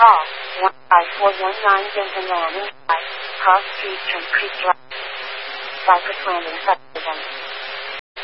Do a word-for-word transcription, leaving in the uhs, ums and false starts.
Call one five four one nine Denton Landing Drive, Cross Street, Trim Creek Drive, Cypress Landing Subdivision.